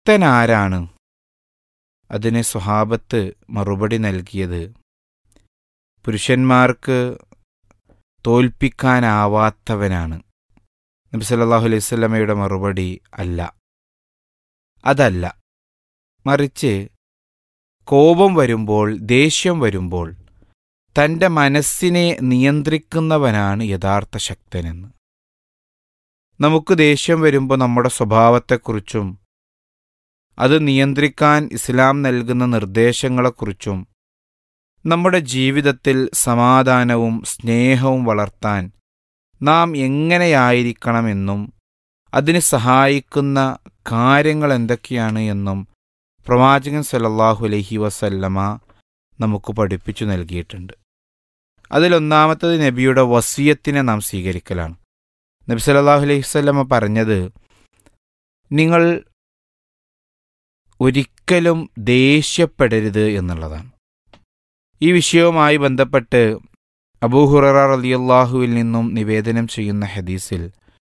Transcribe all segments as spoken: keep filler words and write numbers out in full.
ശക്തനാരാണ്? അതിന് സ്വഹാബത്ത് മറുപടി നൽകിയത്, പുരുഷന്മാർക്ക് തോൽപ്പിക്കാനാവാത്തവനാണ്. നബി സല്ലല്ലാഹു അലൈഹി വസല്ലമയുടെ മറുപടി അല്ല, അതല്ല. മറിച്ച് കോപം വരുമ്പോൾ, ദേഷ്യം വരുമ്പോൾ തൻ്റെ മനസ്സിനെ നിയന്ത്രിക്കുന്നവനാണ് യഥാർത്ഥ ശക്തനെന്ന്. നമുക്ക് ദേഷ്യം വരുമ്പോൾ നമ്മുടെ സ്വഭാവത്തെക്കുറിച്ചും അത് നിയന്ത്രിക്കാൻ ഇസ്ലാം നൽകുന്ന നിർദ്ദേശങ്ങളെക്കുറിച്ചും നമ്മുടെ ജീവിതത്തിൽ സമാധാനവും സ്നേഹവും വളർത്താൻ നാം എങ്ങനെയായിരിക്കണമെന്നും അതിന് സഹായിക്കുന്ന കാര്യങ്ങൾ എന്തൊക്കെയാണ് എന്നും പ്രവാചകൻ സല്ലല്ലാഹു അലൈഹി വസല്ലമ നമുക്ക് പഠിപ്പിച്ചു നൽകിയിട്ടുണ്ട്. അതിലൊന്നാമത്തത് നബിയുടെ വസിയത്തിനെ നാം സ്വീകരിക്കലാണ്. നബി സല്ലല്ലാഹു അലൈഹി വസല്ലമ പറഞ്ഞത്, നിങ്ങൾ ഒരിക്കലും ദേഷ്യപ്പെടരുത് എന്നുള്ളതാണ്. ഈ വിഷയവുമായി ബന്ധപ്പെട്ട് അബൂ ഹുറൈറ റളിയല്ലാഹുവിൽ നിന്നും നിവേദനം ചെയ്യുന്ന ഹദീസിൽ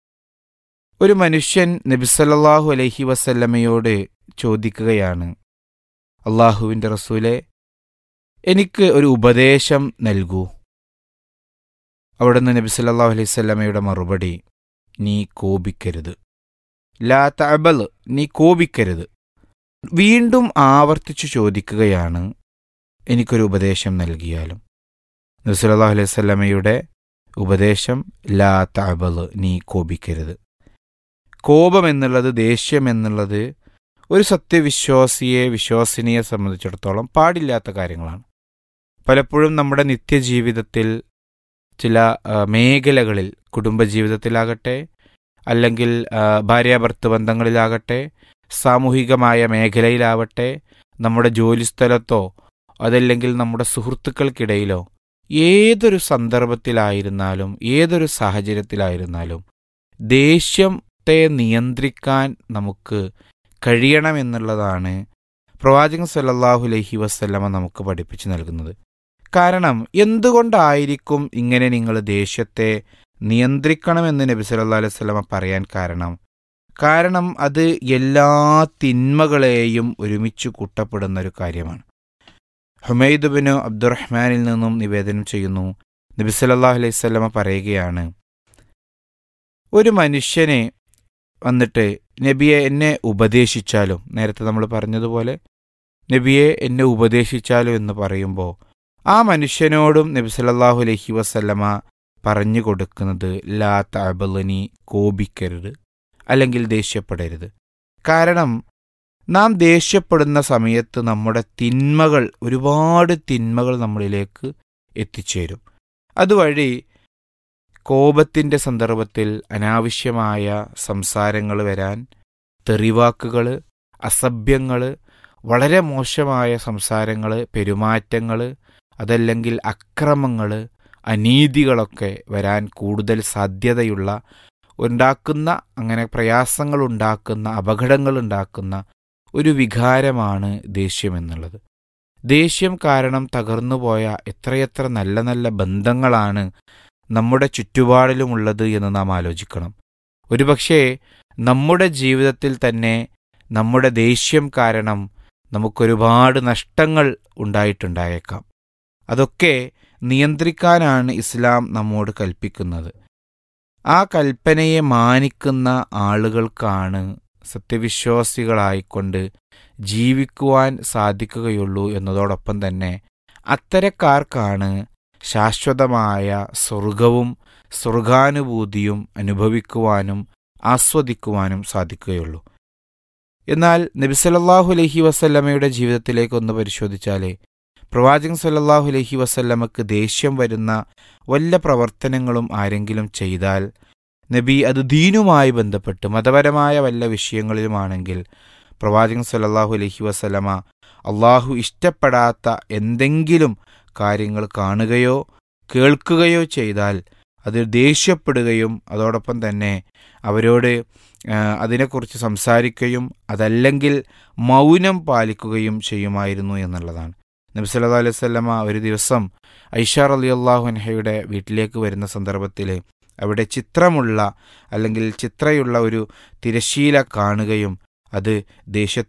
ഒരു മനുഷ്യൻ നബി സല്ലല്ലാഹു അലൈഹി വസല്ലമയോട് ചോദിക്കുകയാണ്, അള്ളാഹുവിൻ്റെ റസൂലേ, എനിക്ക് ഒരു ഉപദേശം നൽകൂ. അവിടുന്ന് നബി സല്ലല്ലാഹു അലൈഹി വസല്ലമയുടെ മറുപടി, നീ കോപിക്കരുത്. ലാ തഅബൽ, നീ കോപിക്കരുത്. വീണ്ടും ആവർത്തിച്ചു ചോദിക്കുകയാണ്, എനിക്കൊരു ഉപദേശം നൽകിയാലും. നബി സല്ലല്ലാഹു അലൈഹി വസല്ലമയുടെ ഉപദേശം ലാ തഅബൽ, നീ കോപിക്കരുത്. കോപം എന്നുള്ളത്, ദേഷ്യം എന്നുള്ളത് ഒരു സത്യവിശ്വാസിയെ വിശ്വാസിനിയെ സംബന്ധിച്ചിടത്തോളം പാടില്ലാത്ത കാര്യങ്ങളാണ്. പലപ്പോഴും നമ്മുടെ നിത്യജീവിതത്തിൽ ചില മേഖലകളിൽ, കുടുംബജീവിതത്തിലാകട്ടെ, അല്ലെങ്കിൽ ഭാര്യാഭർത്തൃ ബന്ധങ്ങളിലാകട്ടെ, സാമൂഹികമായ മേഖലയിലാവട്ടെ, നമ്മുടെ ജോലിസ്ഥലത്തോ അതല്ലെങ്കിൽ നമ്മുടെ സുഹൃത്തുക്കൾക്കിടയിലോ ഏതൊരു സന്ദർഭത്തിലായിരുന്നാലും ഏതൊരു സാഹചര്യത്തിലായിരുന്നാലും ദേഷ്യത്തെ നിയന്ത്രിക്കാൻ നമുക്ക് കഴിയണമെന്നുള്ളതാണ് പ്രവാചകൻ സല്ലല്ലാഹു അലൈഹി വസല്ലമ നമുക്ക് പഠിപ്പിച്ചു നൽകുന്നത്. കാരണം എന്തുകൊണ്ടായിരിക്കും ഇങ്ങനെ നിങ്ങൾ ദേഷ്യത്തെ നിയന്ത്രിക്കണമെന്ന് നബി സല്ലല്ലാഹു അലൈഹി വസല്ലമ പറയാൻ കാരണം കാരണം അത് എല്ലാ തിന്മകളെയും ഒരുമിച്ച് കൂട്ടപ്പെടുന്ന ഒരു കാര്യമാണ്. ഹുമൈദ് ബിൻ അബ്ദുറഹ്മാനിൽ നിന്നും നിവേദനം ചെയ്യുന്നു, നബി സല്ലല്ലാഹു അലൈഹി വസല്ലമ പറയുകയാണ്, ഒരു മനുഷ്യനെ വന്നിട്ട് നബിയെ എന്നെ ഉപദേശിച്ചാലും, നേരത്തെ നമ്മൾ പറഞ്ഞതുപോലെ നബിയെ എന്നെ ഉപദേശിച്ചാലും എന്ന് പറയുമ്പോൾ ആ മനുഷ്യനോടും നബി സല്ലല്ലാഹു അലൈഹി വസല്ലമ പറഞ്ഞു കൊടുക്കുന്നത് ലാ തഅബലനി, കോപിക്കരുത് അല്ലെങ്കിൽ ദേഷ്യപ്പെടരുത്. കാരണം നാം ദേഷ്യപ്പെടുന്ന സമയത്ത് നമ്മുടെ തിന്മകൾ, ഒരുപാട് തിന്മകൾ നമ്മളിലേക്ക് എത്തിച്ചേരും. അതുവഴി കോപത്തിൻ്റെ സന്ദർഭത്തിൽ അനാവശ്യമായ സംസാരങ്ങൾ വരാൻ, തെറിവാക്കുകൾ, അസഭ്യങ്ങൾ, വളരെ മോശമായ സംസാരങ്ങൾ, പെരുമാറ്റങ്ങൾ, അതല്ലെങ്കിൽ അക്രമങ്ങൾ, അനീതികളൊക്കെ വരാൻ കൂടുതൽ സാധ്യതയുള്ള, ഉണ്ടാക്കുന്ന, അങ്ങനെ പ്രയാസങ്ങൾ ഉണ്ടാക്കുന്ന, അപകടങ്ങൾ ഉണ്ടാക്കുന്ന ഒരു വികാരമാണ് ദേഷ്യം എന്നുള്ളത്. ദേഷ്യം കാരണം തകർന്നുപോയ എത്രയെത്ര നല്ല നല്ല ബന്ധങ്ങളാണ് നമ്മുടെ ചുറ്റുപാടിലുമുള്ളത് എന്ന് നാം ആലോചിക്കണം. ഒരുപക്ഷേ നമ്മുടെ ജീവിതത്തിൽ തന്നെ നമ്മുടെ ദേഷ്യം കാരണം നമുക്കൊരുപാട് നഷ്ടങ്ങൾ ഉണ്ടായിട്ടുണ്ടായേക്കാം. അതൊക്കെ നിയന്ത്രിക്കാനാണ് ഇസ്ലാം നമ്മോട് കൽപ്പിക്കുന്നത്. ആ കൽപ്പനയെ മാനിക്കുന്ന ആളുകൾക്കാണ് സത്യവിശ്വാസികളായിക്കൊണ്ട് ജീവിക്കുവാൻ സാധിക്കുകയുള്ളൂ എന്നതോടൊപ്പം തന്നെ അത്തരക്കാർക്കാണ് ശാശ്വതമായ സ്വർഗവും സ്വർഗാനുഭൂതിയും അനുഭവിക്കുവാനും ആസ്വദിക്കുവാനും സാധിക്കുകയുള്ളൂ. എന്നാൽ നബി സല്ലല്ലാഹു അലൈഹി വസല്ലമയുടെ ജീവിതത്തിലേക്ക് ഒന്ന് പരിശോധിച്ചാലേ പ്രവാചകൻ സല്ലല്ലാഹു അലൈഹി വസല്ലമക്ക് ദേഷ്യം വരുന്ന വല്ല പ്രവർത്തനങ്ങളും ആരെങ്കിലും ചെയ്താൽ, നബി അത് ദീനുമായി ബന്ധപ്പെട്ട് മതപരമായ വല്ല വിഷയങ്ങളിലുമാണെങ്കിൽ പ്രവാചകൻ സല്ലല്ലാഹു അലൈഹി വസല്ലമ അള്ളാഹു ഇഷ്ടപ്പെടാത്ത എന്തെങ്കിലും കാര്യങ്ങൾ കാണുകയോ കേൾക്കുകയോ ചെയ്താൽ അതിൽ ദേഷ്യപ്പെടുകയും അതോടൊപ്പം തന്നെ അവരോട് അതിനെക്കുറിച്ച് സംസാരിക്കുകയും അതല്ലെങ്കിൽ മൗനം പാലിക്കുകയും ചെയ്യുമായിരുന്നു എന്നുള്ളതാണ്. നബി സല്ലല്ലാഹു അലൈഹി വസല്ലമ ഒരു ദിവസം ഐഷ റളിയല്ലാഹു അൻഹയുടെ വീട്ടിലേക്ക് വരുന്ന സന്ദർഭത്തിൽ അവിടെ ചിത്രമുള്ള അല്ലെങ്കിൽ ചിത്രയുള്ള ഒരു തിരശീല കാണുകയും അത് ദേഷ്യ